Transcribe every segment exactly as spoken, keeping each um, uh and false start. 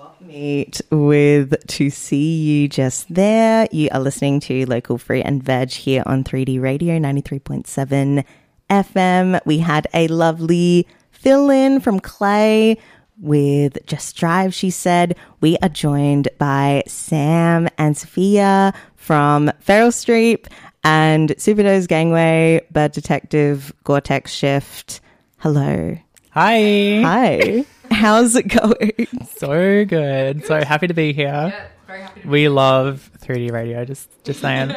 Meet with To See You Just There. You are listening to Local Fruit and Veg here on three D Radio ninety-three point seven F M. We had a lovely fill-in from Clay with Just Drive, she said. We are joined by Sam and Sophia from Feral Streep and Superdose Gangway, Bird Detective, Gore-Tex Shift. Hello. Hi. Hi. How's it going? So good. So happy to be here. Yeah, very happy to be we here. love three D radio, just just saying.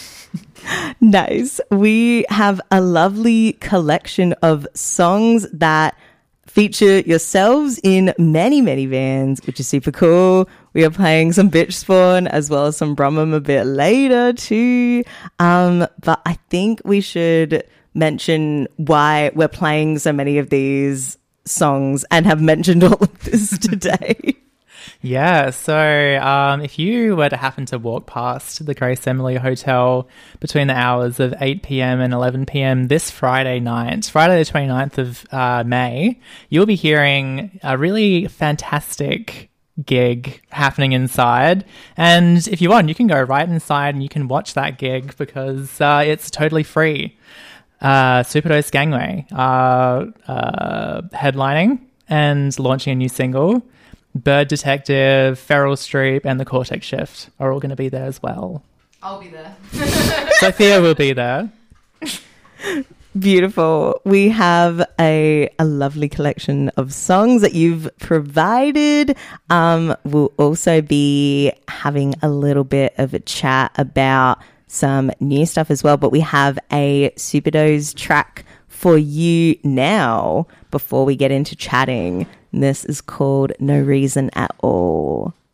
Nice. We have a lovely collection of songs that feature yourselves in many, many bands, which is super cool. We are playing some Bitch Spawn as well as some Brumham a bit later too. Um, but I think we should mention why we're playing so many of these songs and have mentioned all of this today. Yeah, so um, if you were to happen to walk past the Grace Emily Hotel between the hours of eight p.m. and eleven p.m. this Friday night, Friday the twenty-ninth of uh, May, you'll be hearing a really fantastic gig happening inside. And if you want, you can go right inside and you can watch that gig because uh, it's totally free. Uh, Superdose Gangway are uh, headlining and launching a new single. Bird Detective, Feral Streep, and the Gore-Tex Shift are all going to be there as well. I'll be there. Sophia will be there. Beautiful. We have a, a lovely collection of songs that you've provided. Um, we'll also be having a little bit of a chat about some new stuff as well, but we have a Superdose track for you now before we get into chatting. This is called No Reason at All.